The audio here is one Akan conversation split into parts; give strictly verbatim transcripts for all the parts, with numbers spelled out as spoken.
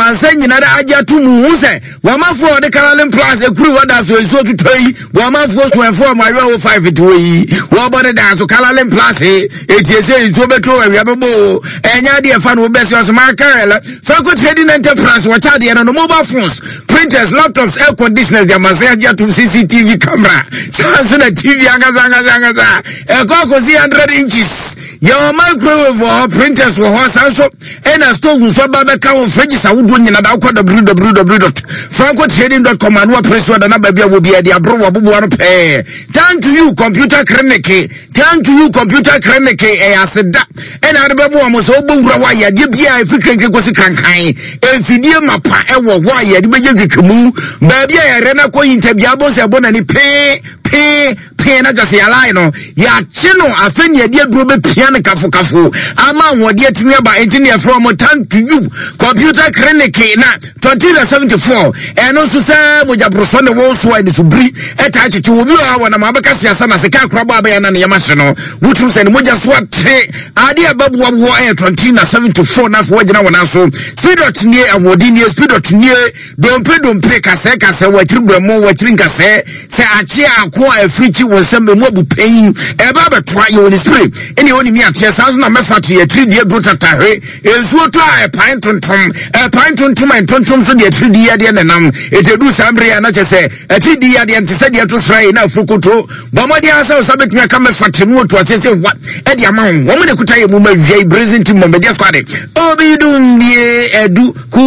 ansa nyina da agya to mu hu se wamafo de Caroline Plus ekuru wada so ezo tutoyi wamafo so enfo ma we five to yi wo body da so Caroline Plus etiese ezo beto awia bebo enya de fa no besi osma Carol Franco Trading Enterprise wacha de no mobile phones printers laptops air conditioners de masaja to C C T V camera so na T V agaza agaza agaza e ko ko one hundred inches your microwave or printers wo ho sanso e na stove so ba be ka wo fridge sa wo do nyina da ko w w w dot franco trading dot com and what press order na ba bia wo bia dia bro wo bo no pe. Thank you computer clinic, thank you computer clinic e aseda e na be bo mo so bo wura wa ya de bia e fikrenke ko si krankan e fidie mapa e wo ho ya de be je twetwemu ba bia ya re na ko interview abo se bo na ni pe pe pe na just ya line no ya chino afeni ya de duro be pia ne kafo kafo ama wode atumi aba engineer from thank to you computer clinic na twenty seventy-four eno so say moja broso ne wo so ani subri eta chichi wo bi wa na mabaka siasa na se ka krabo aba ya na ne yamahye no wutum se ne moja so atre ade ababu wo e twenty seventy-four na so wagina wona so speedot nie awodi nie speedot nie dompe dompe kase kase watiri bramo watiri nkase se achi akọ africhi wo se me mo bu pain e ba be try you ni spray eni oni mi atia sa na mefa to ye three die growth tahwe ensuo to a pine tontom e pine tontom en tontom so de three die de nenam e te du sambre ya na chese e three die de ante se de to srai na fukuto bomodi asa so betumi aka mefa temu to asese wa e de ama wo mo ne kutaye mu ma wie present mo be de squad obi dun die edu ku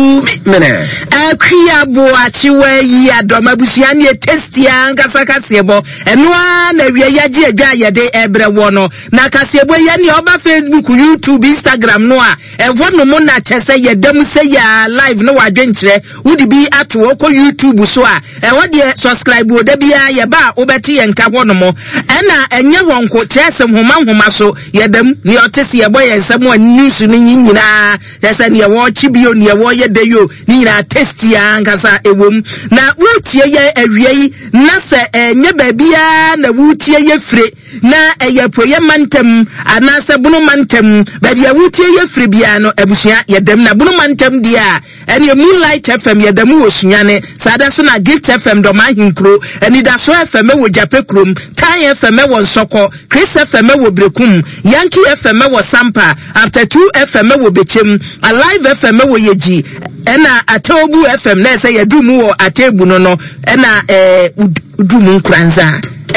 mene akria bo achiwe yi adoma busia ne testia ngasa kasebo enoa na wie ya ji adwa ye de ebre wo no na kasebo ye ne oba Facebook YouTube Instagram no a evo no mo na chese ye dem se ya live no wadwenkyere wudi bi ato ko YouTube so a e wo de subscribe wo da bia ye ba obeti ye nka wo no mo ena enye wonko chese homa homa so ye dem ni otese ye boy ensem wa news ni nyina chese ne wo chibio ne wo ye de yo ni nyina test ya nkasa ewom na wutie ye awie na se enye ba bia na wutie ye fire na eye poye mantem ana se bunu mantem ba bia wutie ye fire bia no abusua ye dem na bunu mantem dia ene Moonlight F M ye dem wo sunyane sada so na Gift F M do ma hinkro eni da so F M wo Japekrom Tan F M wo Nsoko Chris F M wo Brekum Yankee F M wo Sampa After two F M wo Bechem Alive F M wo Yeji ena Atobu F M na se ye dumu wo Atebu no no ena eh dumu nkranza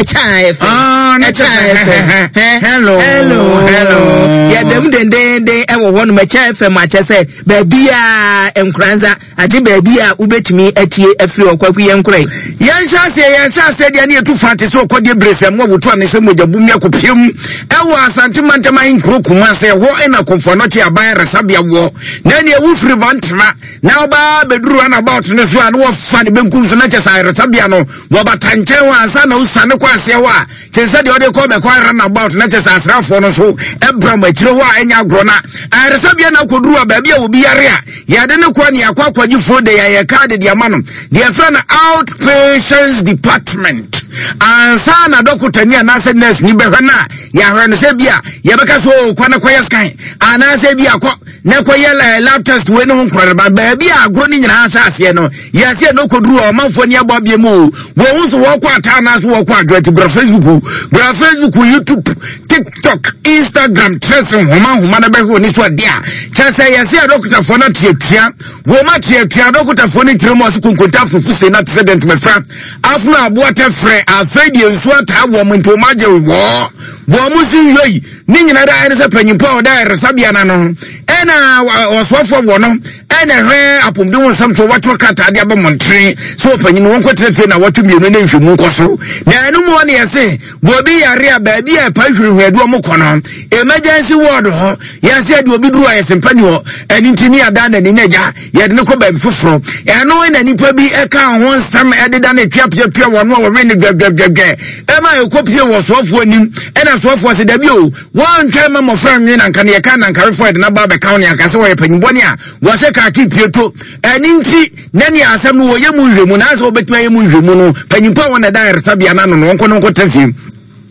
Ah, hello, hello, hello. Yeah, them den den den. I want my child for my child say, baby, ah, enkranza. Ati baby, ah, ubetumi eti efri okwaku yenkure. Yansha say, yansha say, they need to fancy so kwa de brace. Mo wutu ane se mo jabu ya kupim. Ewa asante mantema inkro kumase. Wo ena kumfonoti abaya resabia wo. Nani ya ufri bantra. Na oba beduru wana about nesu anu wafani benkumsu na chesa resabia no. Wabatanchewa asana usane kwa sewa chensa de ode ko be kwa run about na chesa asrafo no so ebra machire wa enya grona aresabia na koduru abia a obi yare a ya de ne kwa ne akwa kwagifo de ya ye card de amano de friend outpatients department ansa na doctor ni na se nurse ni be hwana ya hwana se bia ye beka so kwa na kwa yeskan ana se bia ko na kwa ye lab test we no nkro ba bia agro ni nyina asa ase no ya se no koduru o manfo ni abo bia mu wo wuso wo kwa ta na so wo kwa adwati bra Facebook bra Facebook YouTube TikTok Instagram tracing homa homa na be ho ni so dia chese ya se doctor for na tietia wo ma tietia doctor for ni kiremo so kunkunta fufu se na accident me fra afuna abo ta fre afedi enso ata wo mento maje wo wo musi yoyi ni nyina da ene se panyimpa o da resabia na no ena osofo wo no ena hwe apomde won sam so wato kata ade aba montre so panyinu won kwotefe na wato mienu na nhwemu nkoso na enu mo ne yese bobi yare a ba bia pa hwehwe adu mo kono emergency ward ho yese ade obi duru ayese mpani ho eni ntini ada na ni nyaja ye de ne ko ba foforo eno na nipa bi eka ho nsam ede da na twapia twapia wono wo we ne gagagagag ema ekopie wo sofo anim ena sofo se da bi o won twema mo fra nwe na nka ne ka na nka refo ede na ba be ka ne aka se wo ye panyimbo ne a wo se ka kipieto eni nti nani asam no wo ye mu hwemu na so betuma ye mu hwemu no panyimpo wona da resabia na no no nko no nko tafim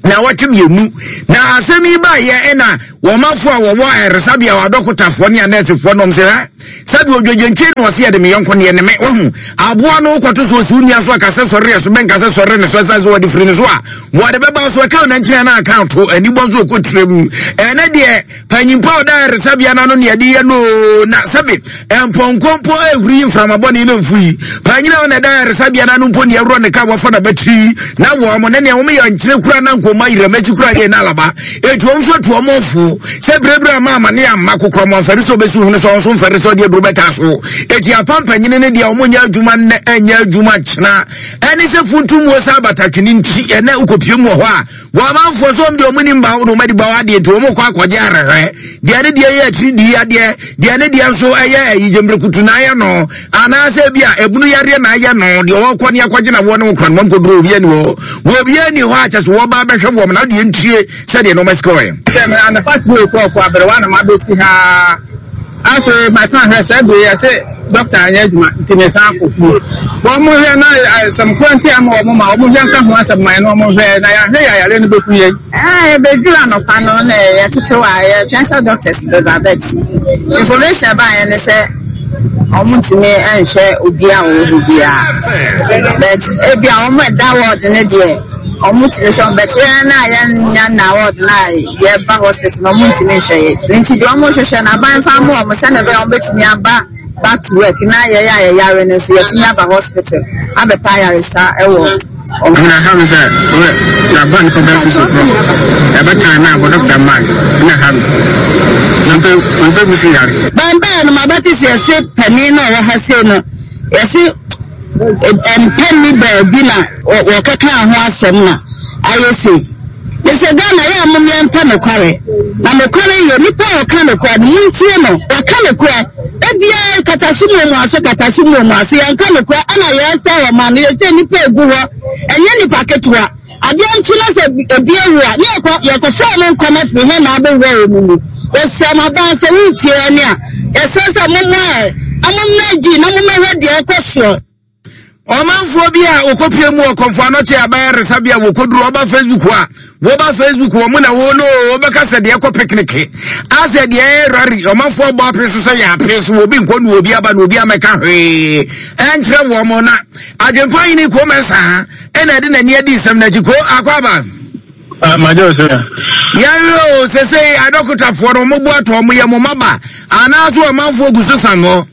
na watem yenu na asemi ba ye ena wo mafo a wo wo eresabia wa dokotafo ne anesefo no mse ha sabi odwodwentwe no se de me yonko ne me ohu aboa no kwato so si unia so akase sore so ben kase sore ne so sa so wadi free ne so a wo de beba so account na nkyerɛ na account ani bo so kotrem ene de panyimpa oda eresabia na no ne de ye no na sabi emponkompo ehuri mframabo ne no mfui panyina one da eresabia na no mpo ne ewro ne ka wo fa na batiri na wo mo ne ne wo me yonkyere kura na nkoma yiramachi kura ye na alaba etu o nso to omofo se brebra mama ne amma kokro mo fari so besu hunu so so fari so de dro beta so eti apampa nyine ne de omonya adwuma ne anya adwuma kyena eni se funtum wo sa batatwini nti ene ukopie mu ho a wo amanfo so mde omuni mba wo madi ba wade enti omo kwa kwaje arehwe de ne de ye atiri di ade de ne de so eye ayijemre kutuna ya no ana se bia ebunu yare na ya no de wo kwani akwaje na wo ne wo kran mo kodro obi ani wo wo bi ani ho a kyese wo ba behwe wo na de ntie se de no maskoe and the fact we call for everyone ma be si ha after my time has said we say doctor anyejuma ntime san kofu wo mo hwe na some kwanti am wo mo ma wo mo hwe nka ho asem man no mo hwe na ya hwe ya yare no be kuye ah e be dura no pa no na ya tete wa ya transfer doctors be ba bet information ba ya ne say omo ntime enhwe obi a wo obi a but e bia wo mo da word ne de omutation but na ya nya na ward na ye ba hospital no mutation ye nti do omo hwehwe na ban fa mo omo se na be omo betimi aba back to work na ye ya ye yare no so ye timi aba hospital abe pa yare sa ewo na how is that na ban ko ba so pro e ba tan na go doctor man na ha npe npe bi si yare ban ban no ma ba ti se se pani na wa ha se no ye se em penny baby na wo kaka ho asem na ayese yese da na ya mum ya mpa me kware na me kware ye nipa o ka me kware ni ntie no o ka me kware e bia katasumu mu aso katasumu mu aso ya ka me kware ana ye se wa ma no yese nipa egu ho enye nipa ketwa ade anchi na se ebia wu a ne ko ye ko fa no nkoma fi he na abe wo mu mu yese ma ba se ntie ne a yese se mum na amum na ji na mum na hwe de ekoso omanfo bi a okopie mu okonfo anoche abaya resabia wokoduru oba Facebook a wo ba Facebook wo mu na wo no obeka se de ekọ picnic ase de rari omanfo bo apeso se ya apeso obi nkonu obi aba na obi ameka hwe enkyere wo mo na adwempa yini ko mensa ena de na ni adi sam na jiko akwaba ah majo so ya yo se se adokotafo no mo bu ato mo ye mo maba ana so omanfo gusu samo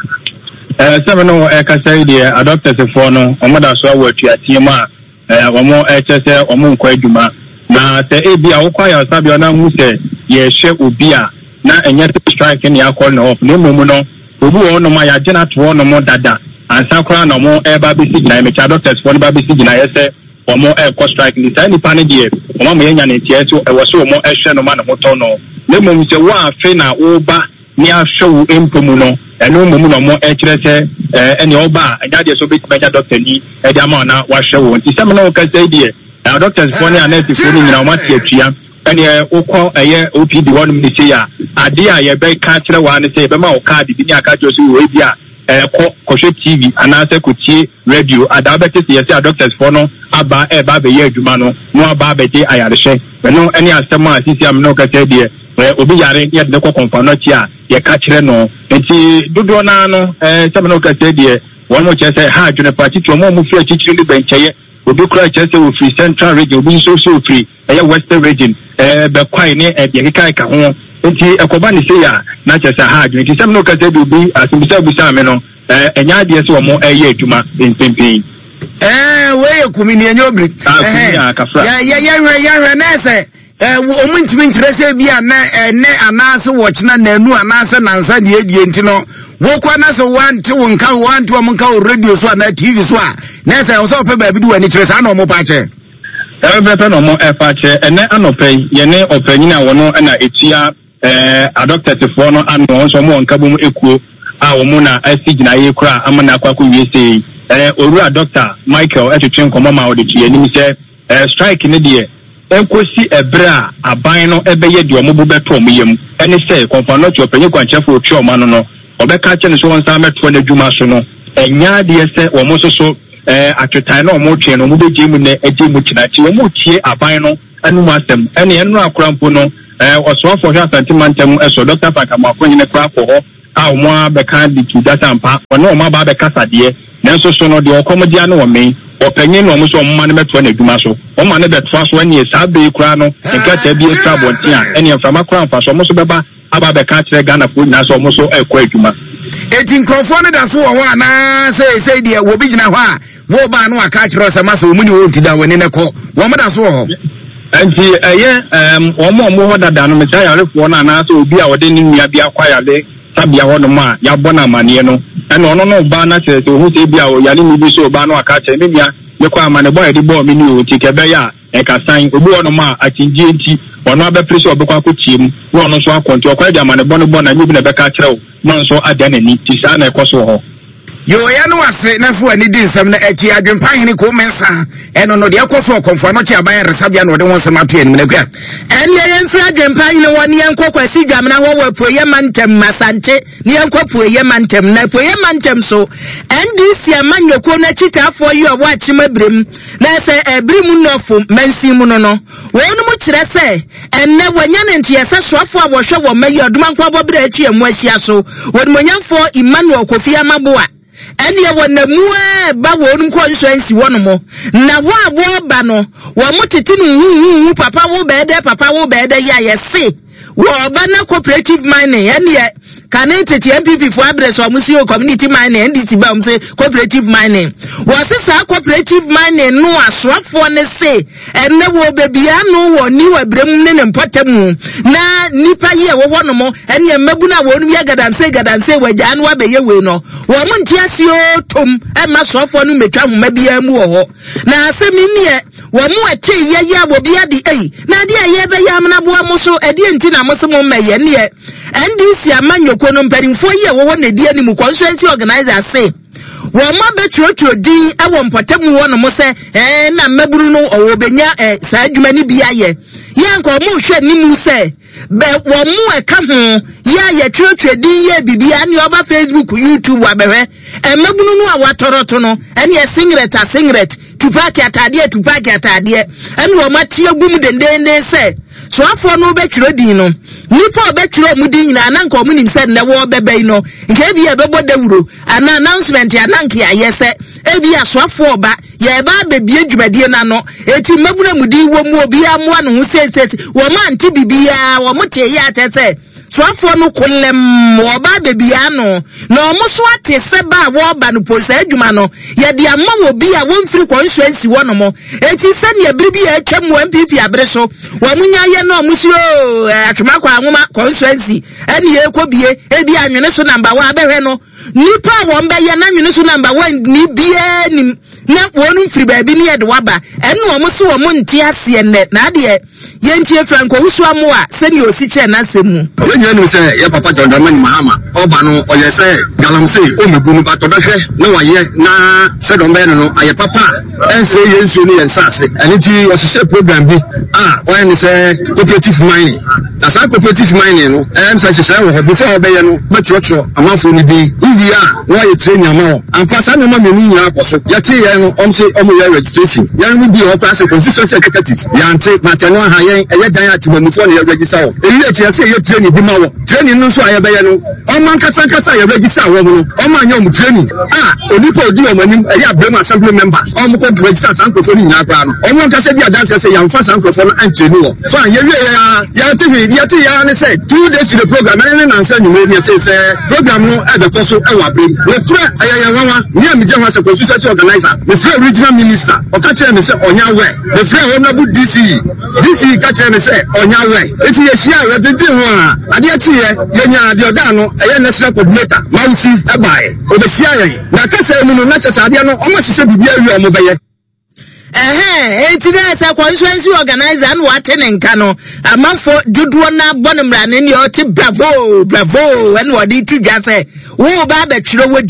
eh seven no e ka say the adopters for no omo da so awatu atiema eh omo e chese omo nkwa adwuma na se e bia wo kwa ya sabi ona hu se ye hye obi a na enye strike ne akọ na off ne momu no obi wo no ma ya gena to no mo dada ansa kwa na mo e ba bi signa me cha adopters for no ba bi signa ye se omo e ko strike ni sai ni pa ne die omo mo yenya ne tie so e wo so omo e hye no ma na moto no ne momu se wo afi na wo ba ni ahwe empomu no eno momu no mo e kire se eni oba ajade so bit meja doctor ni e dia ma na wa hwe wo nti se me no ka say die na doctors for ni aneti for ni nyina ma tie tua eni e ukọ eye O P D one mi se ya ade a ye be ka kire wa ne se be ma o card bi ni aka jo so we bia e ko ko T V ana se ko tie radio ada be te se ya doctors for no aba e ba be ye adwuma no no aba be de ayarehye eno eni asem a sisi am no ka say die obi yare ye de ko konfanochi a ye ka kire no enti dodo na no eh se me no ka say die won mo che say ha adwene party to mo mo fi akikire ni bencheye obi kura che say o free central region obi so so free eh western region eh be kwai ni eh de kai ka ho enti ekoba ni say ya na che say ha adwene enti se me no ka say obi asibisa obisa me no eh enya de se mo eh ye adwuma pimpin eh we ye kumi ni enyobri eh ya ya ya ya na say eh wo mu ntimi nkyerese bia na ene anase wochina nanu anase nansa de edie ntino wo kwa na se wante wonka wante wo monka o radio so na T V so a na se wo so pe ba bi du ani kyerese ana mo pa che eh be pe no mo e pa che ene anope ye ne opanyina wono na etia eh adopted for no ano so mo nka bom ekuo a wo mu na asigina ye kura amana akwa ko wiese eh oru doctor Michael etwetwe nkomo ma wo de tie ni se eh strike ne de enkosi ebra aban no ebeye de omo bu beto omo yem ene se konfano ti openye kwanchefo otwe omo no no obeka che ne so won sa meto na dwuma so no enya de se omo so so eh atwetan na omo twe no mo be gemu ne age mu kinachi omo tie aban no anu masem ene enu akrampo no eh osofo hwa santimantem eso Doctor Pakamako nyine kra ko ho a omo abeka di tu data mpa ono omo ba beka sade nanso so no de okomodia no omen opanyin no omo so omo ma ne meto na adwuma so omo ne betwa so ene sabe kra no nka ta bi extra bonti a ene mfama kra mfa so omo so beba aba beka kire Ghana fo nyina so omo so ekwa adwuma eti nkrofo ne da so wo ana say say de wo bi gina ho a wo ba no aka kire so ma so mu ni wo tida woni ne ko wo mo da so ho enti eye em omo omo ho dada no me cha yarefo na na so obi a wode ni nua bi akwayale sabia ho no ma ya bona amane no ene ono no ba na se so hu se bi a o yale ni bi so ba no aka che me nua me kwa amane boy de bo mi ni o ti kebe ya e ka san obi ono ma atinji enti ono abe preso obekwa ko tiem wo ono so akonti okwa de amane bo no bo na nyi bi na be ka kire o no so ada na ni ti sa na ekoso ho yo ya no wase na fu ani din sam na echi adwempa hene ko mensa eno no de akoso konfo no chi aban resabia no de won sam ato en menakwa en ye en fra adwempa hene woni en kokwasi dwam na ho wa poye mantem masante ni en kopoye mantem na poye mantem so N D C amanyoko na chitafo yi owo achimabrem na se ebrim nofo mansi mu no no wonu mu kire se enne wanya ne ntiyese soafo a wo hwe wo mayi oduma nkwa bobra achi emu ahia so wonu monyamfo Emmanuel Kofi Amaboa ene ye wona muwe ba wonu ko insurance wono mo na wo abo ba no wo mutiti nu hu hu papa wo be de papa wo be de ya yese wo ba na cooperative mining ene ye kanete T M P P for address or musio community mining N D C ba umse cooperative mining was this cooperative mining no aswafo ne say ene wo bebia no wo ni wabrem ne ne mpotemu na nipa ye wo wono mo ene mabuna wo nu ye gadanse gadanse waja no abeye we no wo mo ntiase o tom e ma swafo no metwa homa bia mu wo ho na asemi ne wo mo ate ye ye wo bia di ei na de ye be ya amna boa mo so ede enti na mo se mo meye ne N D C amanyo kono mparimfo yi wo wona di ani mu constituency organizer say wo ma betrotro din e wo mpotemu wo no mo se eh na maburu no owo benya eh saa adwuma ni bia ye ya nko mo hwe ni mu se be wo mu e ka ho ya ye trotro din ye bibia ni oba Facebook YouTube abehwe e maburu no a watoroto no ene ye singlet a singlet tupaki atade tupaki atade ene wo matie gum dendende se so afo no betro din no nipa betro mu din na ananka mu nim se ne wo bebe no nke bi e bebo dawuro ana announcement ananka ya yese e bi aswafo oba ye ba bebie dwumadie na no eti mabuna mu din wo mu obi amoa no ho sesesi wo ma nti bibia wo mo te ya tese swafo no kolem wo ba bebia no na omo so ate se ba wo ba no posa adwuma no ye de ama wo bi a won firi constituency wo no mo eti se ne biribi ya twam wo M P P abere so wo munya ye no omo siro atwoma kwa anwoma constituency ene ye kobie e bi anwene so number one abehwe no nipa wo mbe ye na anwene so number one ni bie ni na wonu firi ba bi ni ye de waba ene omo so wo mo nti ase ne na de ye ntie Franco wusu amo a se ni osi che na semu onye no se ye papa John Dramani Mahama oba no oye se galamsey o megunu ba to behwe na waye na se do mbe no aye papa ense ye nsu ni ye nsase ene ti o se program bi ah oye ni se cooperative mining na sa cooperative mining no em se se wo before obeye no betro amanfo ni bi ndi a na ye training amawo ampa sa na ma me ni nya akoso ye ti ye no om se om ye registration ye no bi o pass constituency executives ya nte mateno ha ye eye dan atumamufo ne register wo eyi e tie se ye training bi ma wo training no so aye be ye no o man kasa kasa ye register wo no o man nyom training ah onipa odi o manim eye abrema assembly member o mo ko register sankofo ni nyina kwa no o mo kasa bi adanse se yamfa sankofo no ancheni wo fa ye wie ya ya T V ya ti ya ne say two days to the program ene na nsa nyume ne te se program no e be koso e wa brem le tra aye ye wawa ni am je ho se constituency organizer the free regional minister o ka chere me se onya we the free honorable D C D C ka chere me se onya we eti ye hia ye de di ho a ade ati ye ye nya de oda no eye national coordinator mausi e bae o be hia ye na ka se mu no na chese ade no o ma hye bibia wi o mo be ye eh enti na se constituency organizer no watene nka no amanfo duduo na bonemra ne ne o ti bravo bravo ene odi tudwa se wo ba betwero wodin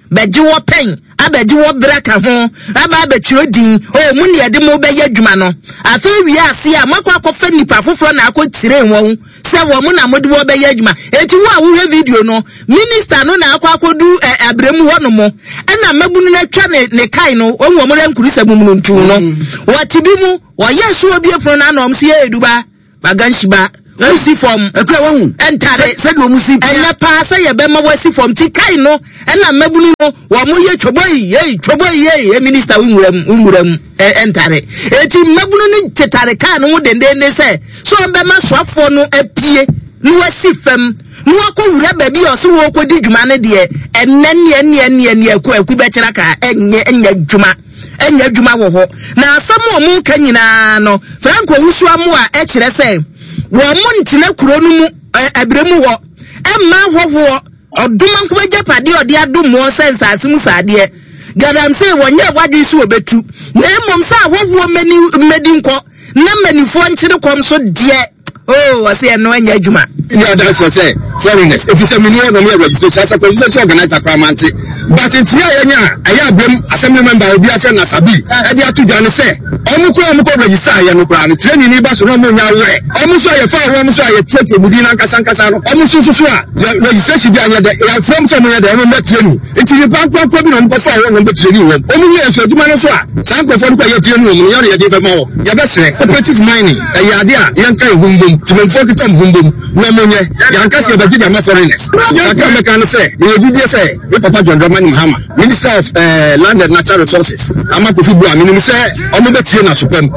beji wo pen abeji wo braka ho aba abetiro din o mu ne yede mo beye adwuma no afa wi ase a makwa akofa nipa foforo na akotire won se wo mu na mode wo beye adwuma eti wo a wo hwe video no minister no na akwa akodu abremu ho no mo na mabunu na twa ne ne kai no onwo mo rankuru sabu mu ntu no watibi mu wo yesu obi efro na anom se eduba baganshiba Wasi form ekwe wahu entare said wo musi enya pa sa ye be ma wasi form ti kai no ena mabunu no wo mo ye choboyi ye choboyi ye minister winwuram winwuram entare eti mabunu ni tetare kan no dende ne se so be ma soafo no apie no wasi fam no akowura ba bi o so wo kodi dwuma ne de enne ne ne ne ne akwa aku be kira ka enye enya dwuma enya dwuma wo ho na asamo mu ka nyina no franko wusu amu a e kire se wo montina kuro no mu abremu ho emma hoho oduma nko agapade ode adomo sense asem saade gadam say wonye wadwe su obetu na emom sa hoho mani medi nko na manifo nkyere kom so de oh wase no anya adwuma ni oda so say foreigners if you say me no no registration as a police organizer kwamanti but ntia yenya aya abem assembly member obi afa na sabi e dia to dwane say omu kura omu ko register ya no kura no training ni ba so no mo nya we omu so ye fa omu so ye cheche budi na nkasa nkasa no omu so so a registration bi anya de ya from so mo ya de no na training it ni pa pa pa bi no ko fa no be training we omu ye so adwuma no so a san ko fa no ko ye training omu ya ye de be ma wo ya be sere cooperative mining e ya de a yan kan humbum timemfo kitom humbum na mo nye yan kasi e be di ma foreigners ya ka me kan say ye di dey say we papa John Dramani Mahama Minister of uh, Land and Natural Resources ama ko fi bu amini say omo be tie na supem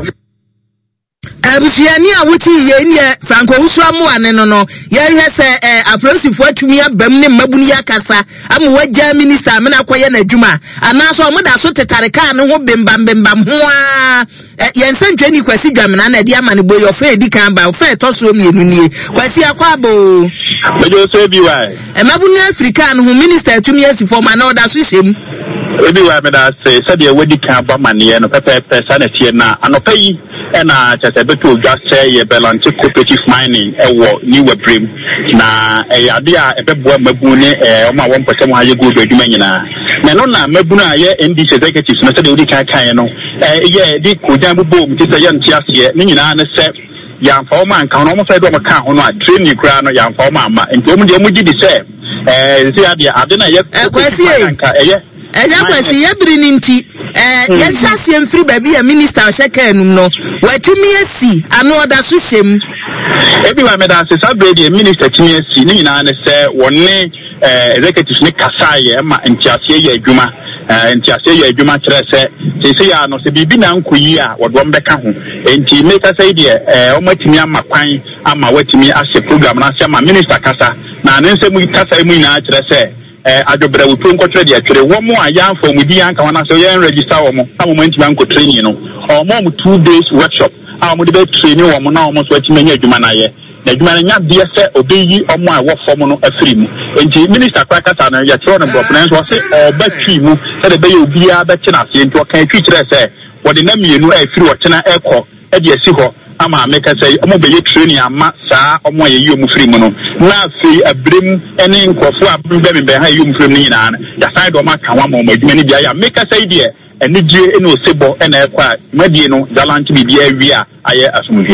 abusiani a wuti ye ne franko wusu amu ane no no ye hwe se afrosifo atumi abam ne mabunu ya kasa amu wagya minister amena koye na adwuma anaso omo da so tetare ka ne ho bembam bembam ho a ye nsantwani kwasi dwamena na de amane boyo fa edi kan ba fa etoso mienu nie kwasi akwabo bejo so bi wa e mabunu africa no minister atumi asifo ma na oda so hyem ebi wa me da se se de wedi kan ba mane no pepe pesa na tie na anopai na chese beto just say ye balance cooperative mining ewo ni webrim na e ade a ebebo mabu ne e ma one percent ha ye go do adwuma nyina na no na mabu na ye N D C executives no se de odi kan kan no e ye di kojan bubo mu tse ye ntia se ni nyina ne se ya mfa o man kan no mo se do mo kan ho no a training kura no ya mfa o man ma nti o mu de mu gidi se eh se ade ade na ye kwasi e eja kwasi ye biri nti eh ye chase emfiri ba bi ya minister sheka enum no watumi asi ano oda so hyem ebi wa me da se sabredi minister tumi asi ni nyina ne se wonne eh executive ne kasaye ma ntiase ye adwuma eh ntiase ye adwuma kire se se se ya no se bibi na nkoyi a wodo mbeka ho enti me kasa ide eh o matimi amakwan ama watimi ase program na se ma minister kasa na ne nse mu kasa mu nyina kire se eh adobra wutu nkotre de atwere wo mo aya mfa mu di anka wana so ye register wo mo amo manti ban ko training no o mo mu two days workshop a mo de be training wo mo na wo mo so ati manya adwuma na ye na adwuma na nya de se obeyi omo a wo fo mo no afiri mu enti minister kwakata na ya tro no problem so se o ba twi mu se de be ye obi a be kina se enti o kan twi kire se wo de na mienu afiri wo kina ekọ e de asi ho ama meka say omo be ye training ama saa omo ye yi omo free mu no na afi abrem ene nkofo abbe me be ha yi omo free mu nyina na ya sai do ma kan wa ma omo adwuma ni bia ya meka say de ene gye ene osebo ene ekwa madie no zalanti bibia awi a aye asumdie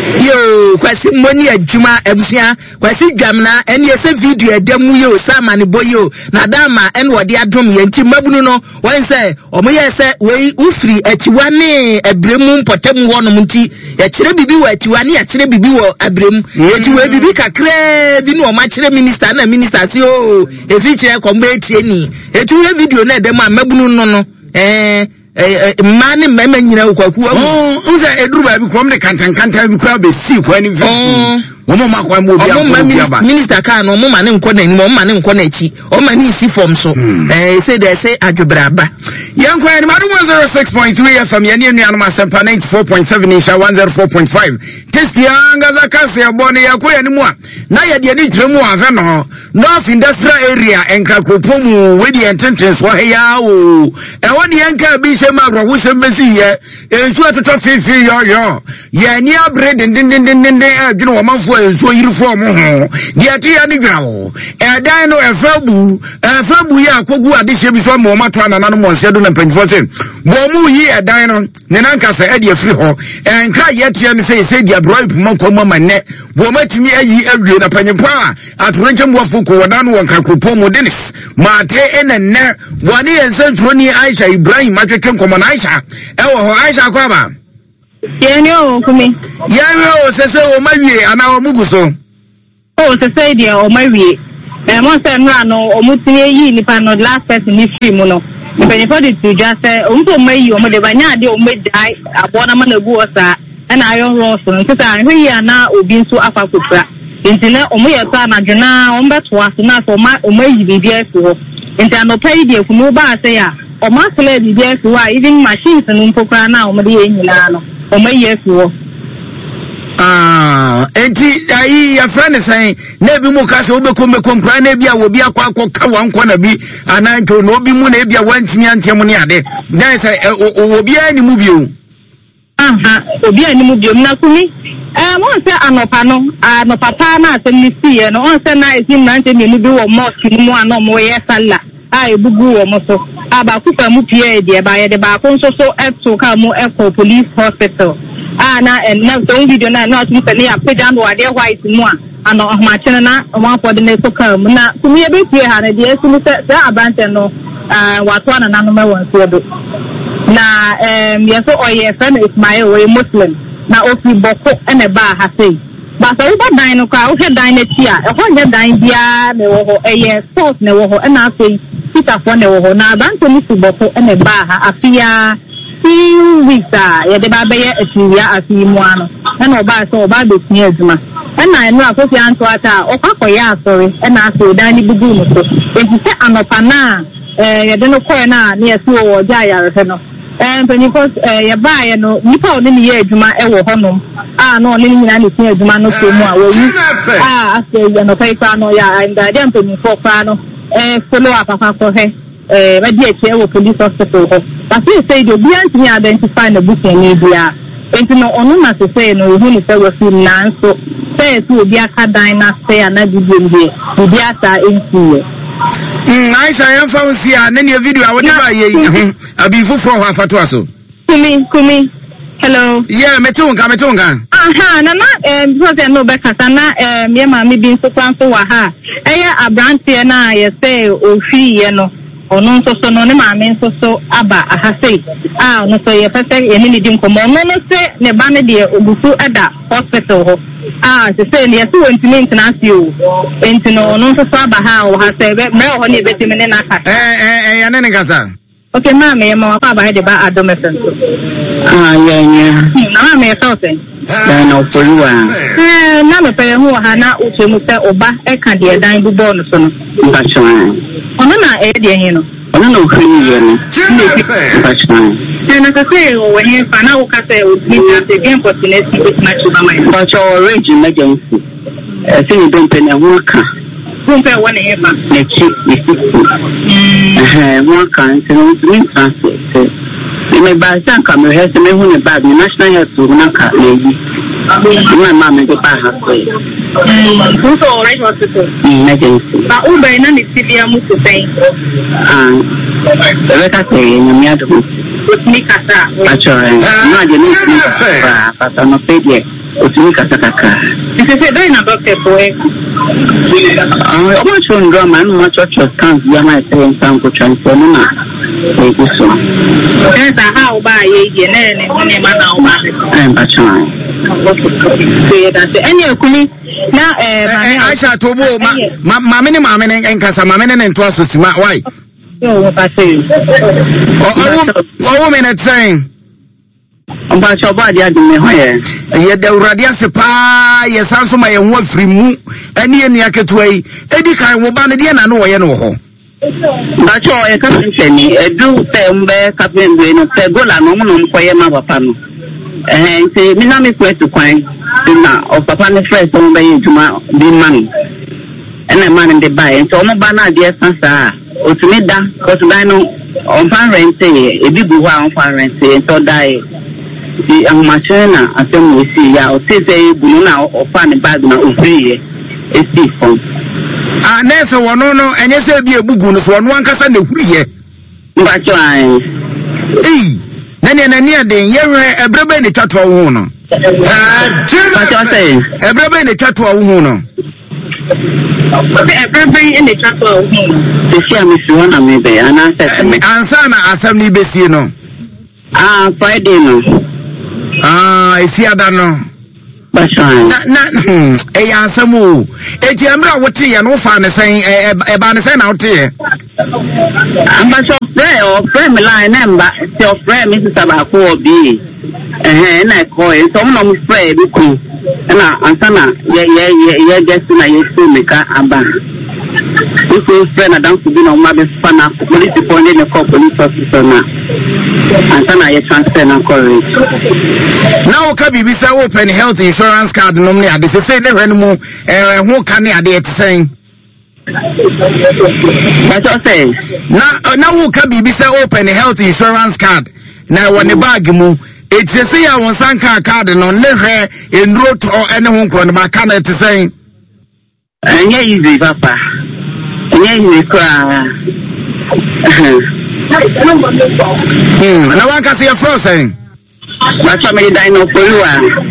yo kwasi moni adwuma abusia kwasi dwamna ene ese video edam yo sama ne boyo na dama ene wode adom ye nti mabunu no won say omo ye se we ufiri achiwane abremu mpotem wo no nti ya kire bibi wo achiwane ya kire bibi wo abremu eti we bibi kakra bi no ma kire minister na minister si o efi kire komba etie ni eti we video na edam mabunu no no eh eh mane mama nyina kwaku oh unza eduru ba bi kom de kantan kantan bi kwa be si kwa ni video womo makwa mo bi akọ minister ka no mo mane nkọ na ni mo mane nkọ na chi o mane isi form so eh say they say adwobraba yankwa ni madu one oh six point three F M yani ni anama sempa ninety-four point seven isha one oh four point five testi anga za kasi ya bone yakọ ya ni mu na ya de ni kire mu afa no North Industrial Area enka kopomu we di entrance wa ya o e woni enka bi she ma ro wo she besi ye ensu atoto fifi yo yo ye ni abre din din din din din adwene wo manfo enso yiri form ho de tia ne dwawo e dan no e fabu e fabu ya kogu adehye bi so ma o mato anana no monse do na panfo se bo mu yi e dan no ne nanka se e de afiri ho e nkra ye tia ne se se dia bro ipuma koma manne bo matimi ayi awie na panyimpa atorenche mboafo ko wodan won kakropo mu denis mate enenne wani ensentro ni Aisha Ibrahim atwetwe nkomo na Aisha e wo ho Aisha kwa ba yeni o kumi yeni o sese o mawie ana o muguso o sese dia o mawie e mo se nra no o mutini yi nipa no last person ni free mu no mpeni for the to just say o mpo mayi o mo de banya de o medai abona ma na gu osa na ayo ro so nti ta hwe ya na obi nso afa kopra nti na o mo ye ta na dwena o mbeto aso na so ma o mayi bibia fi ho nti anopai de kunu ba se ya o ma kle bibia fi wa even machines no mpokra na o mo de nyina no o mayi fi ho ah enti ayi ya friend say na bi mu ka se obeko mekompra na bia wo bia akwa akwa wanko na bi ananto no obi mu na bia wantimi antem ne ade na say wo bia ni mu bio aha obi ani mu bio na kumi eh mo se anopa no anopa pa na asem sie no on se na esim na ntem ni bi wo mosque mu ano mo ye sala a ebugu wo mo so aba ku fa mu pie de ba ye de ba ko nso so eto ka mu eco police hospital ah na and na so video na na tumi sene apeja no ade white mu a ano ma chene na one for the next ka mu na tumi e be pie ha na de esim se se abante no ah wato na na no me won so do na em yeso oye friend Ismail we Muslim na ofi boko ene ba ha sei ba so ba dan no ka o he dan na tia e ho he dan bia me wo ho eye salt ne wo ho ena sei kita fo ne wo ho na ban to ni fi boko ene ba ha afia few weeks ah ye de ba be ye atiya afimu ano ena ba so ba be tia aduma ena enu akofi anto ata o kwa koya sorry ena so dan ni bugu no so enti se anopa na eh ye de no koy na ne esi wo ja ya re no eh because eh ye ba ye no nipa oni ni ye aduma e wo honom ah no oni ni na ni tia aduma no so mu a wo yi ah ase ye no kai kwa no ya nda de mpeni fo kwa no eh follow up afa ko he eh ba die che wo police hospital ho but he say do bi antimi identify na busi ni bia enti no onu na se say no hu ni se wo fi nanso say so obi aka dan na say na bibie mbie obi asa enti Mm, Aisha yan fa unsi a ne video a wodi ba ye hu abi fufo ho afato aso kumi kumi hello yeah meti unka meti unka aha na na em because no be kasa na em ye ma mi bi nso kwanso wa ha eya abrante na ye say ofi ye no ono nso so no ne ma me nso so aba aha sei ah no so ye pese ye ni di nkomo no no se ne ba ne de ogufu ada hospital ho ah se se ne ye so ntimi ntanasi o enti no ono nso so aba ha o ha se be me ho ne betimi ne na kasa eh eh ya ne ne kasa okay ma me ma wa ba de ba adome fenso ah yeah yeah na ma me so se ya no polua eh na me pe hu ha na uche mu se oba e ka de dan bu bo no so no ba chwa ono na e de hin no ono no khini ye no ba chwa na ka se o we fa na o ka se o mi na se game opportunity with match ba mai ba chwa range emergency eh se ni don pe na ho ka kumpe wona he fa ne chi ne eh mo kan se no mi fa se me ba san ka me he se me hu ne ba ni national health na ka le yi my mom me ba ha so mm so right hospital emergency ba u be na ni tibia mu so sai ah e ka se ni mi adu ni kasa ba chwa na de ni ba pa ta no pe die otumi kasa kaka se se dai na doctor boy ah o mo chon do man mo cho cho kan ya ma se en san ko transfer no na e ko so e sa ha o ba ye ye ne ne ne ma na o ba eh ba chwa se da se eni akumi na eh ma Aisha tobo ma ma me ne ma me ne enkasa ma me ne nto aso sima why yo wo pa se o o me ne train ba cho ba dia de me ho ye ye da urade ase pa ye sanso ma ye ho afiri mu ani eni aketo yi edi kan wo ba ne de na no wo ye no ho ba cho e ka se ni edu te mbe ka pe mbe no te gola no mo no ko ye ma papa no eh nti mi na mi kwetu kwan na o papa ne fresh so mbe ye juma bi man ena man de ba nti o mo ba na de sansa o tumi da ko to dai no on fan rent e bi bu ha on fan rent e to dai the amachena asem we see ya o say say bunu na ofa ne bag na ofri e si fon ah nese wono no enye se bi ebugu no so wono ankasa na huriye mbacho an eh nani nani aden yewe ebrebe ni twato wo no ah mbacho say ebrebe ni twato wo no Ebrebe ni twato wo no the fear me so na me be ana say ansa na asam ni besie no ah Friday no ah ifiada no na na eh ya asam o eti amra wote ye no fa ne sen e ba ne sen na wote ye ambacho friend or friend me line number your friend me saba ko obi eh na ko e so no me friend bi ku na ansana ye ye ye just na ye so me ka aba so friend na dan ku bi na ma be fana police point ne ko police officer na ansana ye transfer na ko now ka bibi say open health insurance card no me ade se say ne hwenu mu eh ho ka ne ade etsen What you say? Na na wo ka bibi say open health insurance card na wo ne bag mu eti say ya won san ka card no ne hwe enro to ene ho nkro ne ba ka na etsen Anya easy papa. Anya easy kwa. Hmm na wa ka say frozen But somebody die no polua.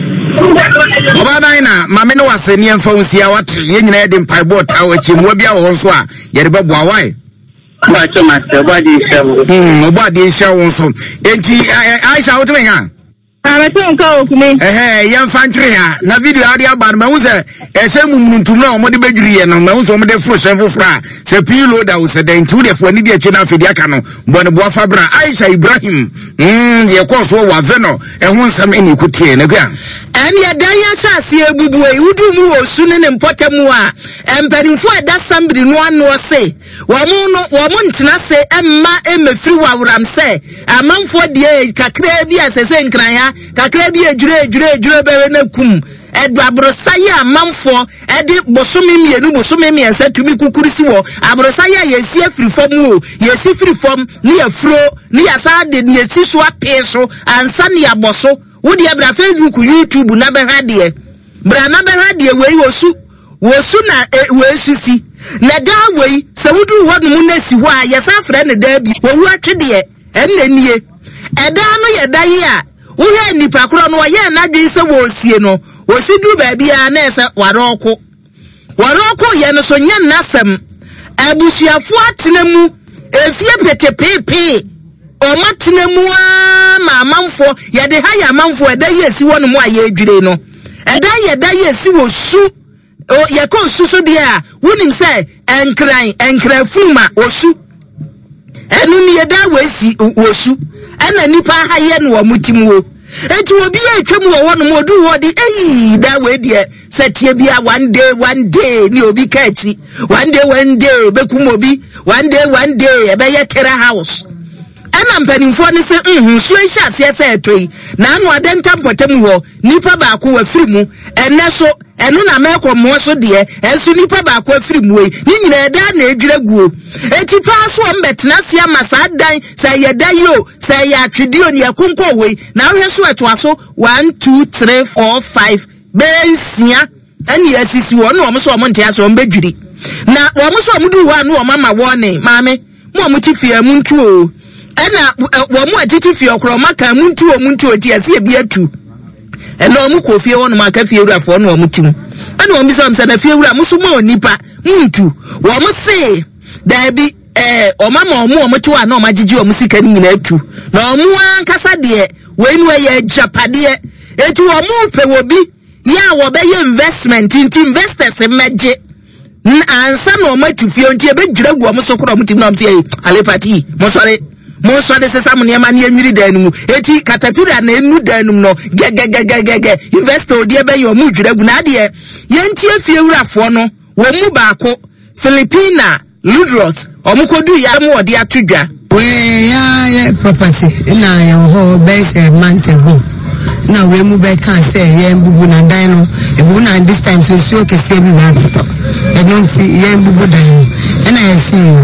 Oba daina mame no waseni emfa unsia watre ye nyina de mpaibo ta wachi mu bia wo so a ye de beboa wai But you must body show. hmm obadi hia wo so enti Aisha wotme nya Ameto nka okumi eh ye mfa ntwe ha na video ade aba no mahu se ehye mumnuntum na omode bedwiri ye no mahu se omode fro chef fra se pilo da wo se den tu de fo ni de atwe na afedi aka no bone boa fabra Aisha Ibrahim hmm ye ko so wa veno ehun nsam eni kutie na kwa and ya dan ya shase ebubu e wudu mu osu ne ne mpotemu a emperimfo eda sambri no ano se wo mu no wo mu ntena se emma emefiri wawram se amanfo de kakra bi asese nkran ya kakra bi ejure ejure ejure bewe na kum edu abrosaye amanfo ede bosome mienu bosome miensa tumi kukurisi wo abrosaye yesi afiri fom wo yesi firi fom ne afro ne yasa de ne yesi so apeso ansa ne yaboso wodi abra Facebook YouTube na behade bra na behade we wosu wosu na wesusi na da we se wudu hodu mu na si ho a yesa afre ne da bi wo wu atwede ennie eda no yeda yi a wo he nipa kro no ye na dwe se wo sie no wosi du ba bia na ese waroko waroko ye no so nya nasem abusuafo atenemu efie pete pepe o matenemu a ma manfo ye de ha ya manfo eda ye si wonu mu aye adwire no eda ye da ye si wo su o ye ko susu de a wonim se enkran enkran fuma osu enu ni ye da we si wo su ena nipa ha ye no wo mutimu wo enti obi e twem wo wono modu wo di eyi da we die setie bia one day one day ni obi ka achi one day one day bekum obi one day one day e be ye tera house ana mpanimfo ne se mhm so ehia ase se etoi na anu adenta mpotem wo nipa ba ko wa firi mu enne so enu na meko mo so de enso nipa ba ko afiri mu yi ni nyina eda na edwira guo eti pa so mbetena sia masa dan se ye da yo se ya atwedio ne yakonko we na hwe so eto aso one two three four five bensia eni asisi wo no mo so mo ntia so mbedwiri na wo mo so mo du ho anu o mama wo ne maame mo mo ti fie mu ntu o ena wo mu atiti fie okro maka mu ntu o mu ntu o ti ase bi atu ena mu ko fie wo no maka fie wurafo no mo timu ena wo bisa msa na fie wura mo so mo nipa mu ntu wo mo se da bi eh o mama o mu o mo ti wa na o magigi o mo sika ni nyina atu na o mu ankasa de we nu ye japade etu o mu pe wo bi ya wo be ye investment into investors meje ansa no matu fie nti e be dwira gu o mo so kro mo timu na mo se ale party mo sore mo so de sesa mo ne ma ne anwiri dan mu eti katapira na enu dan mu no gegegegege investor odi e be yo mu dwira gu na de ye ntie fie wurafo no wo mu baako Filipina Ludros omukodu ya mu odi atudwa we ya ya property na ya ho base a month ago na we mu be kan say ye mbubu na dan no e bu na this time so so kese bi ba e no nti ye mbubu dan e na ye si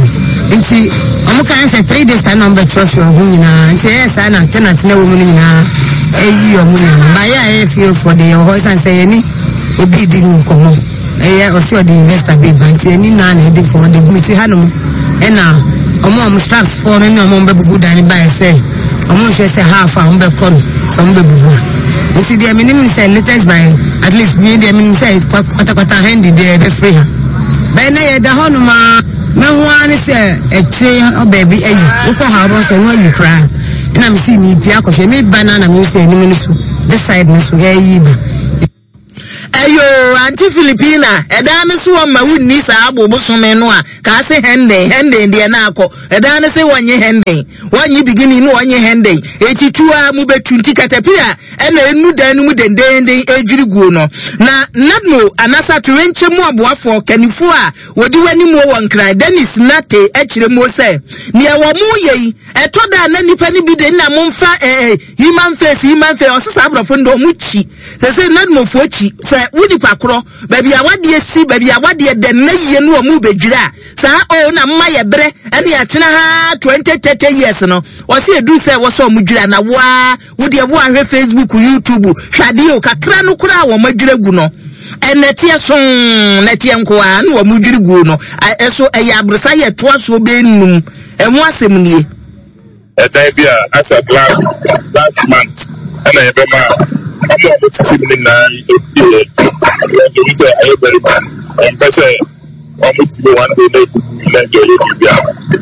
nti omo kan say three days time number trust your hu nyina nti e say na tenant na wo mu nyina eyi omo nyina ba ya e feel for the horse and say any obi di nkomo eh o see the investor be bank any na na di nkomo the meeting hanom e na omo omo straps for no omo be bubu dan ba say omo she say half am be kon some be bubu nti the minimum say latest by at least me the minimum say kwata kwata hand there be free ha ba na ye da honoma me ho ani say e tre o baby eyi uko ha bo say no you cry ina me see me pia ko she me banana me say ni me so this side me so eyi ba ayo anti Filipina eda ne so ma wunni sa abobo some no a ka se henden henden de na akọ eda ne se wonye henden wonye bigini no wonye henden eti tuwa mu betunti katapia ena enu dan mu dendenden ejiri guo no na nadno anasa turenche mu aboafo kanifo a wodi wani mu won kran Dennis Nate ekire mu se ne wo mu yei etoda na nipa ni bi de na momfa eh human face human face osesa abrofo ndo mu chi se se nadmo fo chi se wudi pakro baby awade si baby awade de na ye no mu bedwira sa o na mma ye bre ene atena ha twenty thirty years no o se edu se wo so mu dwira na wa wudi e wo ahwe Facebook YouTube hwade o kakra no kura wo madwira gu no enetie so netie nko a na wo mu dwiri gu no eso e ya abresa ye to aso be num e ho asem nie e dai bia as a last last month and I be ma I'm not to see me now. You say I very bad. And I say I'm to see one day they let you live here.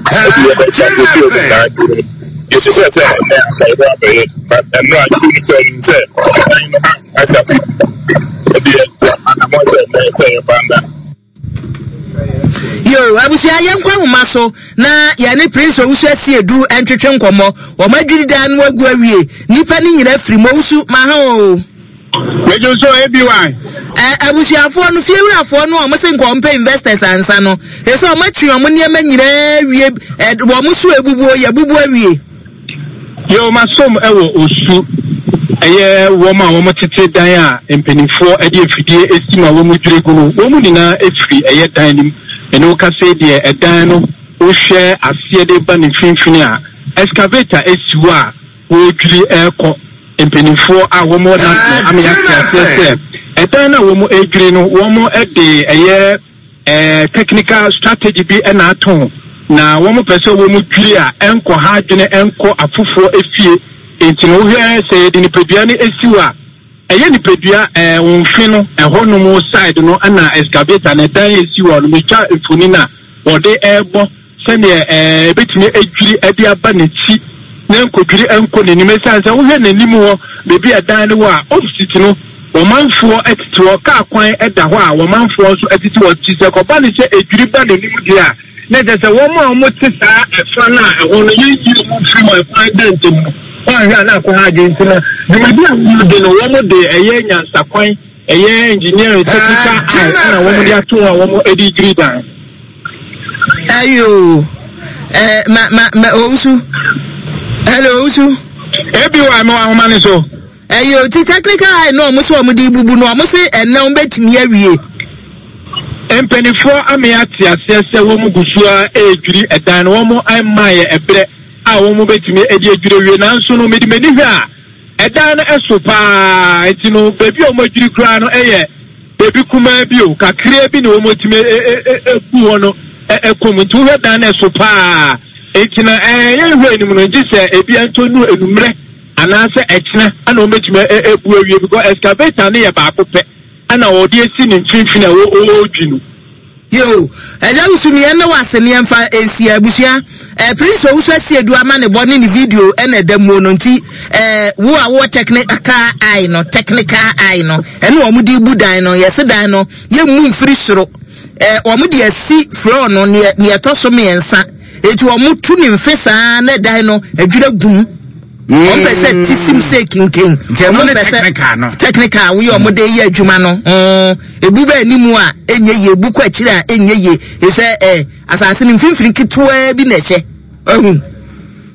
You should say say but I'm not going to say I said I'm not saying banda. Yo, abusia yenkwa umaso na ya ne prince owusu asi edu entwetwe nkomo wo madwiri dan no agu awie nipa ni nyina firi mo wusu ma ha o wejo so ebi wan eh abusia afo no fiewura afo no o mo se nkompe investors ansa no e so o matwi o mo niema nyina wie wo mo so ebubu o ya bubu awie yo masom ewo osu eye wo ma wo mo tete dan a empenifo e de afidie esima wo mo dwiri gu no wo mu dina efiri eye dan nim eno ka se de edan no wo hwe asie de ba ne finfini a excavator esiwa wo dwiri eko empenifo a wo mo na amya se edan na wo mo edwiri no wo mo e de eye eh technical strategy bi e na aton na wo mo pese wo mo dwiri a enko ha dwene enko afufo efie enti no hwe se de ni pedua ne esiwa eye ni pedua eh wonfi no eho no mo side no ana excavator na dan esiwa no mecha efuni na wode ebo se ne eh betini edwiri ade aba ne ti na enko dwiri enko ne ni mesanse wo hwe na nimu ho bebi adan ne wo a office no wo manfo etiti wo ka kwan eda ho a wo manfo so etiti wo ti se ko ba ne se edwiri ba ne nimu dia na de se wo mo mo ti sa efa na eho no yi yi mo fi mo efa dan tem oh ya na ko ha jinsi na de madi am de no wo mo de eye nyansa kwan eye engineer technical na wo mo de ato wo mo edi gridan ayo eh ma ma ma ousu hello ousu ebi wa mo ahoma ne so ayo ti technical eye no mo so mo di bubu no mo se enna on betimi awie empenifo ame ati asese wo mo gusua edwiri edan wo mo amaye ebre a wo mo betimi edi edwiri wie nanso no medi medi hwe a edan no eso pa enti no bebi o mo edwiri kra no eye bebi kuma bi o kakre bi no wo mo timi eku ho no ekom nti wo dan no eso pa enti na eh ye hwe ni mo no gise ebi antonu enumre anase ekina ana wo betimi ebu awie because excavator ne ye ba akopɛ ana odi esi ne mfimfini a wo odwinu yo eja usumi ene wasene emfa esi abusia eh prince owusu asi edu ama ne boni ni video ene demo no nti eh wo a wo technical eye no technical eye no ene wo mudi budan no yesi dan no ye mu mfiri soro eh wo mudi asi floor no ne ne etoso me ensa eti wo mutu ni mfesa na dan no adwira gum on pese tisim staking king on technical no technical we omo de ye adwuma no mm ebu ba animu a enye ye ebu kwa kire a enye ye ese eh asase ni mfimfiri kitwa bi na hye ehun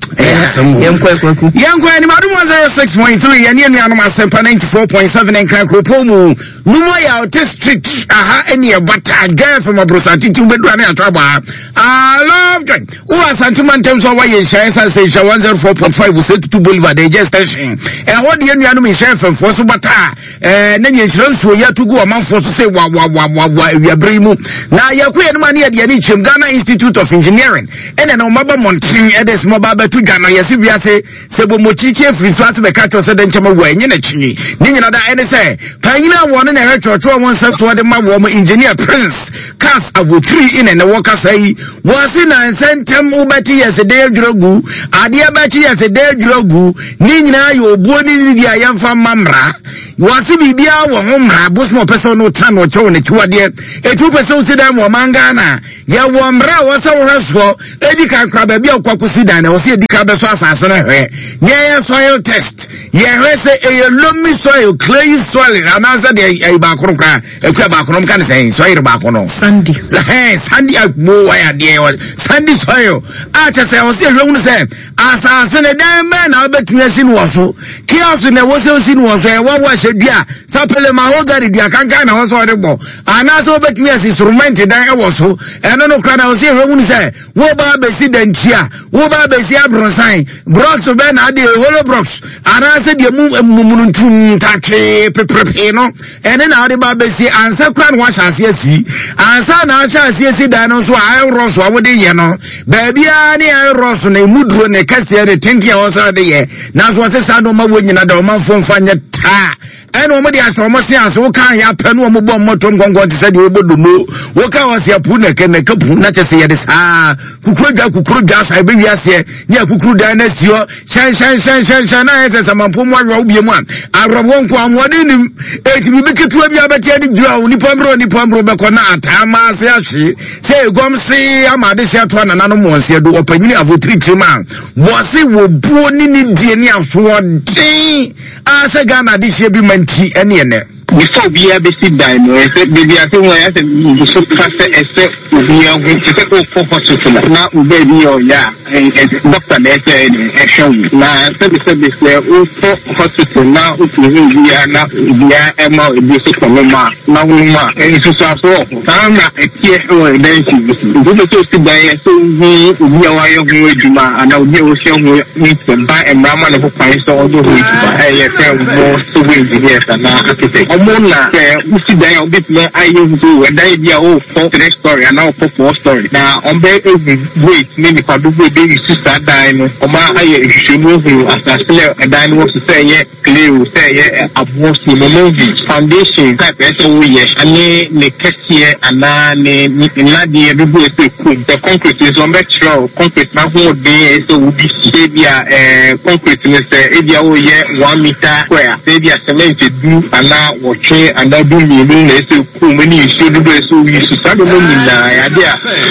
Yankwa kwaku. Yankwa ni madum zero six point three yani enu anu asempa ninety-four point seven enkra kropomu. Numo ya Ote Street aha eni e bata girl from Abrosati tu bedu ane atraba. I love that. Uwa Santiman Temso wa ye share sa say one oh four point five Usetu Boulevard the station. E ho de enu anu me share from Fosu bata. Eh na ye shire nsuo ya tugu amanfo so say wa wa wa wa wa wiabre mu. Na yakuye no mane de ani chim Ghana Institute of Engineering. Ene na omaba montrin e des mobile to Ghana yesi biase se bo mochiche free fast be catch se den chama wa enye na chi ni nyina da ene se panyina won na he chocho won se so de ma wo mo engineer Prince Cas Avotri in na worker say wasi na sentem ubati yesi de drogu ade abachi yesi de drogu ni nyina yo obuo ni di ayamfa mamra wasi bibia wo homra bosmo person no tan wo chewo ne chiwade etu person si da mo mangana ya wo mra wo se wo haso edika kra ba bia kwakusi dan na wo se edika be so asase na hwe yeah soil test yeah we say a loamy soil clay soil anasa de e ba kro kra e kwa ba kro kan say soil ba kro no sandy eh sandy mo wire de sandy soil a che say wo se hwe unu say asase ne dan be na obetumi asin wo so kiasu ne wo se asin wo so e wo wo dua sapele ma ho gari dua kankan na ho so de bo anasa obetumi asin instrument dan e wo so eno no kra na wo se hwe unu say wo ba be si dentia wo ba be si abronsan Brox be na de holo Brox anase de mumununtum tate pepepe no ene na de ba be si ansa kra no ahase asi ansa na ahase asi dan no so ai roso awode ye no ba bia ne ai roso na emuduro ne kase de tentia wo so de ye na so se sa no ma wonyina da o ma fomfa nya ta ene o mo de aso mo se aso wo kan ya pa no o mo bo motom gongon te se de obodumo wo ka wo se apu na ke na kapu na che se ye de sa kukuru da kukuru da sa be wiase nya kukuru da na sio shan shan shan shan shan na ese samampo mo awo bie mu arobwo nko amode nim eti bi beketu abi abati ani dua oni pamro ni pamro be ko na atama ase ahwe se gom se amade hye to na nanu mo nse do opanyini Avotri trima wo se wo buo ni ni die ni afo den a se Ghana de hye bi manti ene ene before we have sit down, I said, baby, I think I said, you should pass it, except we are going to go for hospital. Now, baby, oh, yeah, and doctor, they said, show me. Now, I said, they said, they said, oh, for hospital, now, we are now, we are Emma, this is from Mama, now, Mama, and it's so so. I'm not a kid, or a dance. We go to sit down, so we, we are your way, Juma, and now we will show me, buy a mama, and find so, although we are more so here, and now, I say, Mona, we see there a bit more. I use to a idea of four story and now for four story. Now, on the wait, maybe for the baby sister dine, or my eye, she move you as a slayer, and I want to say, yeah, clear, say, yeah, I've watched the movie foundation type S O E, and the cashier, and then the everybody the concrete is on that show, concrete, my whole day, so would be Sabia, concrete, Mister Edia, one meter square, Sabia cemented, do, and now. Okay, and I do mean it's so many should do so we should start with the idea.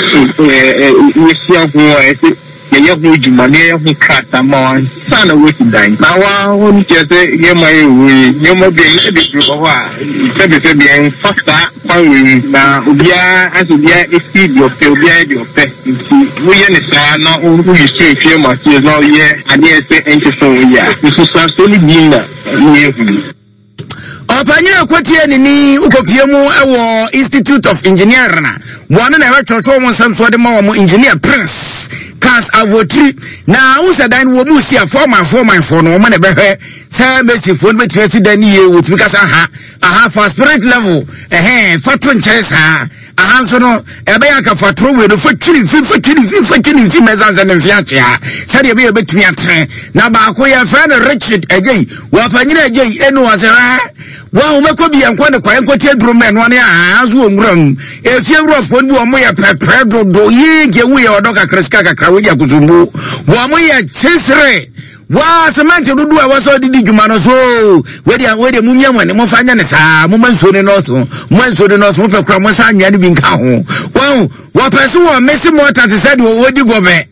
We see a young money who cut a man, son of which dying. Now, I want to say, yeah, my way, you may be a bit of a being faster. Now, we are as we are a seed of the your pet. We understand now who you see if you must use now, yeah, and yes, enter so, yeah. This is absolutely being Opanya kwatie nini ukopie mu ewo Institute of Engineering na wona na hwetwotwo mo samso de ma wo engineer Prince Cas Avotri na usa dan wo mu sia former former for no mo na behwe say Messi for me twenty dan ye wo tumi kasa ha aha for spirit level eh fatro nchesa aha so no ebe ya ka fatro we do fatiri fi fatiri fi fatiri fi mezanza ne fiache ha say de be betumi atre na ba ko ya friend Richard Ejei wa fanyina Ejei enu wa se ha wa umeko bi yankwa ne kwa enkotie drum enu ane azu onwuram efie wurofo bi o mo ya pepre dodo yi ge wu ya odoka kreska kakra we ya kuzumbu wa mo ya chisre wa semante dudu a waso didi djuma no so we dia we dia mumia mwane mo fanya ne sa mo manso ne no so mo manso ne no so mo fe kra mo sa anya ne bi nka ho wa wa pese wo mesi mo tati said wo wodi gobe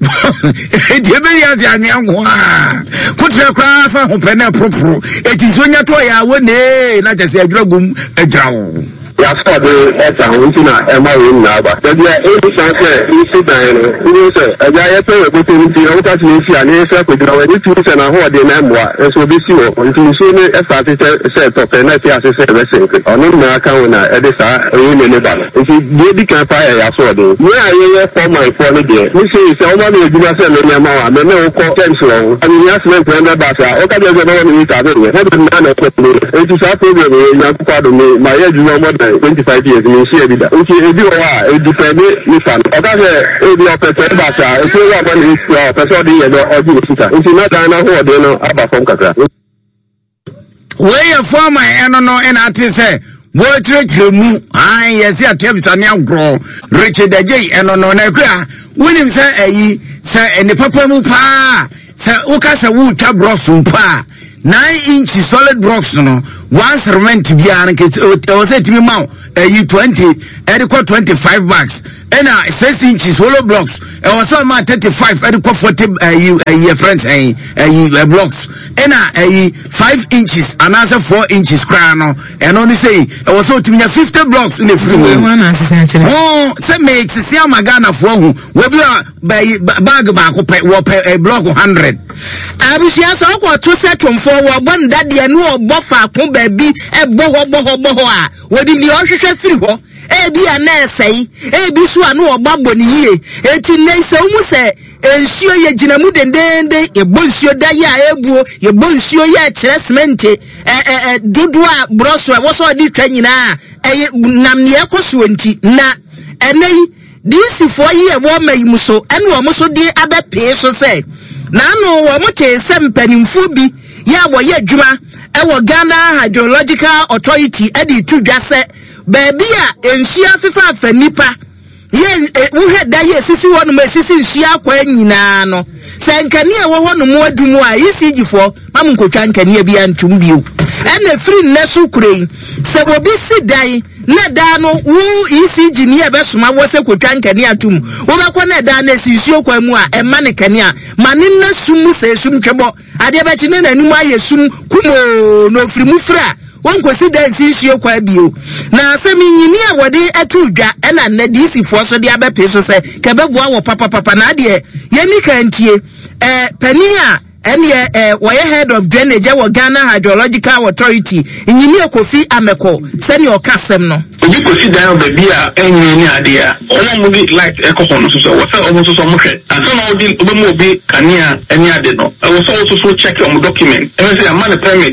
e be ya zi anya ho a kutre kra fa ho pe na propro e ti so nya to ya wo ne na jase adwagum adrawo ya saw the eta huntina e ma yin na ba da dia e ni san se ni si dan no ni se e ja ye pe we ko tin ti o ta ti si ani se ko dira we ni ti se na ho de na mwa e so bi si o nti so ni e sa ti se to pe na ti ase se we se nke onu na aka una e de sa e ni ne ba nti de di kan fa ya so de ni aye ye for my for ni de ni se se o ma ni ejuma se le ni ma wa me me o ko ten so ani ya se me na ba sa o ka de je na ni ta de we he na na ko ni e ti sa program e ya ku kwado ni ma ye juma mo da twenty-five years ni se e bi da nti e bi o wa e defend ni fan o ka se e bi o pe pe ba sa e ti wa ba ni o pe so di ye do o ji sita nti na da na ho de no aba fon kakra we ye former eno no ena ati se wo chire mu ai ye se atebisa ne agro Richard Ajay eno no na kwa wonim se ayi se ene papa mu pa se uka se wu twa blocks mpa nine inches solid blocks no one cement bia nke o se timi ma ayi twenty e ko twenty-five bags ena six inches hollow blocks e was so ma thirty-five e ko forty ayi ayi friends ayi ayi blocks ena ayi five inches and answer four inches kra no eno ni say e was so timi fifty blocks in the free oh se make se amagana fo hu we bi bag ba ko pe wo pe block one hundred abusia so ko to setom fo wo bon dade no obo fa ko ba bi e boho boho boho a wodi ni ohwehwe firi ho e bi a na esei e bi so a no ogbagbo ni yie eti nei se umu se ensuo ye ginamu dendende ye bonsuo da ye a ebuo ye bonsuo ye kire cement eh eh dodo a broso e wo so di twa nyina e nam ne ekoso nti na enei disi fo ye wo mayimu so ene wo so di abepe so se na no wo mote se mpanimfu bi ya wo ye adwuma e wo Ghana Hydrological Authority e di tu dwase baby a enhia fefa afa nipa ye wo heda ye sisi wonu ma sisi nhia kwa nyina no se nkane e wo wonu mu adumu a yisi gifo mam nkotwa nkane bi antum bio ene free nesu kurei se obi si dai na da no wo yisi gini e be soma wo se kotwa nkane atum wo be kwa na da na sisi okwa mu a e ma ne kane a ma ne nasum se sum twebo ade be chi ne nanum ayesum kumo no firi mu fra won kosi dansi hie kwa bio na asemi nyini a wode atudwa ena na disi fo so de abepe so se kebeboa wo papa papa na ade yeni kantie eh pani a ene eh wo head of drainage wo Ghana Hydrological Authority nyini Kofi Ameko se ne okasem no obi kosi dan ba bia enyi ni ade a omo mo bi like ekoso no so so wo se omo so so mo hwe aso na odi obo mo bi kanea eni ade no wo so so so check your document e say am na permit